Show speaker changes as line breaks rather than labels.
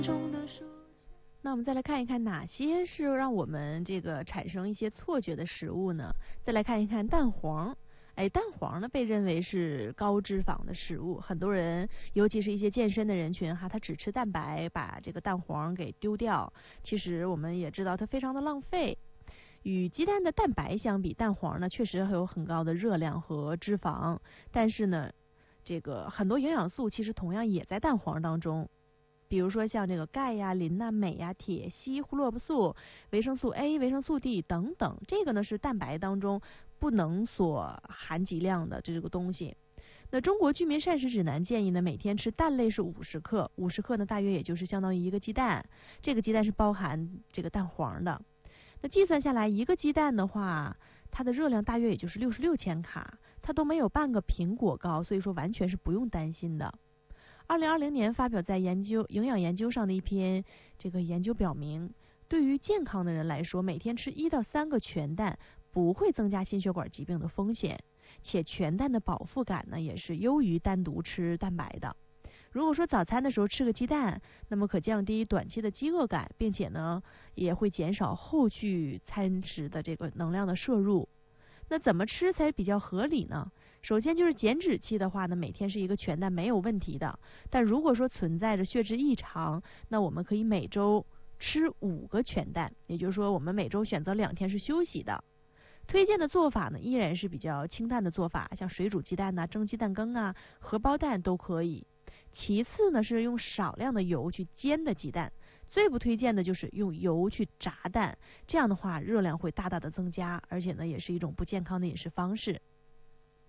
那我们再来看一看哪些是让我们这个产生一些错觉的食物呢？再来看一看蛋黄。蛋黄呢被认为是高脂肪的食物，很多人尤其是一些健身的人群哈，他只吃蛋白，把这个蛋黄给丢掉。其实我们也知道它非常的浪费。与鸡蛋的蛋白相比，蛋黄呢确实还有很高的热量和脂肪，但是呢，这个很多营养素其实同样也在蛋黄当中。比如说像这个钙呀、磷呐、镁呀、铁、硒、胡萝卜素、维生素 A、维生素 D 等等，这个呢是蛋白当中不能所含几量的这个东西。那中国居民膳食指南建议呢，每天吃蛋类是50克，50克呢大约也就是相当于一个鸡蛋，这个鸡蛋是包含这个蛋黄的。那计算下来，一个鸡蛋的话，它的热量大约也就是66千卡，它都没有半个苹果高，所以说完全是不用担心的。2020年发表在营养研究上的一篇这个研究表明，对于健康的人来说，每天吃1到3个全蛋不会增加心血管疾病的风险，且全蛋的饱腹感呢也是优于单独吃蛋白的。如果说早餐的时候吃个鸡蛋，那么可降低短期的饥饿感，并且呢也会减少后续餐食的这个能量的摄入。那怎么吃才比较合理呢？首先就是减脂期的话呢，每天是一个全蛋没有问题的。但如果说存在着血脂异常，那我们可以每周吃5个全蛋，也就是说我们每周选择2天是休息的。推荐的做法呢，依然是比较清淡的做法，像水煮鸡蛋呐、蒸鸡蛋羹啊、荷包蛋都可以。其次呢，是用少量的油去煎的鸡蛋。最不推荐的就是用油去炸蛋，这样的话热量会大大的增加，而且呢也是一种不健康的饮食方式。